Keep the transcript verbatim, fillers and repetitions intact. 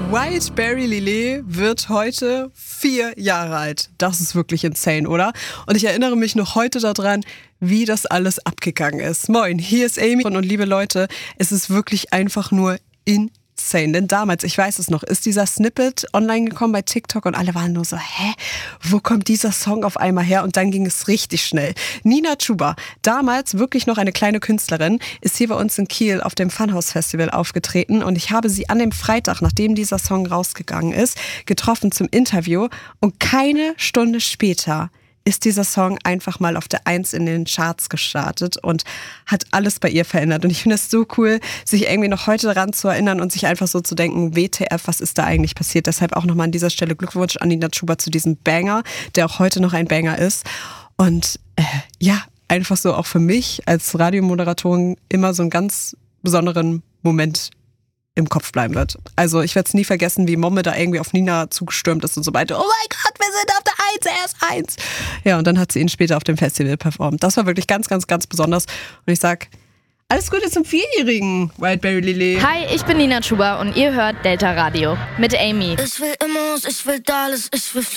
Wildberry Lillet wird heute vier Jahre alt. Das ist wirklich insane, oder? Und ich erinnere mich noch heute daran, wie das alles abgegangen ist. Moin, hier ist Amy und liebe Leute, es ist wirklich einfach nur insane. Denn damals, ich weiß es noch, ist dieser Snippet online gekommen bei TikTok und alle waren nur so, hä, wo kommt dieser Song auf einmal her? Und dann ging es richtig schnell. Nina Chuba, damals wirklich noch eine kleine Künstlerin, ist hier bei uns in Kiel auf dem Funhouse Festival aufgetreten und ich habe sie an dem Freitag, nachdem dieser Song rausgegangen ist, getroffen zum Interview und keine Stunde später ist dieser Song einfach mal auf der Eins in den Charts gestartet und hat alles bei ihr verändert. Und ich finde es so cool, sich irgendwie noch heute daran zu erinnern und sich einfach so zu denken, W T F, was ist da eigentlich passiert? Deshalb auch nochmal an dieser Stelle Glückwunsch an Nina Chuba zu diesem Banger, der auch heute noch ein Banger ist. Und äh, ja, einfach so auch für mich als Radiomoderatorin immer so einen ganz besonderen Moment im Kopf bleiben wird. Also ich werde es nie vergessen, wie Momme da irgendwie auf Nina zugestürmt ist und so weiter. Oh mein Gott, wir sind auf der Eins, er ist eins. Ja, und dann hat sie ihn später auf dem Festival performt. Das war wirklich ganz, ganz, ganz besonders. Und ich sag, alles Gute zum Vierjährigen, Wildberry Lillet. Hi, ich bin Nina Chuba und ihr hört Delta Radio mit Amy. Ich will immer, ich will alles, ich will fliegen.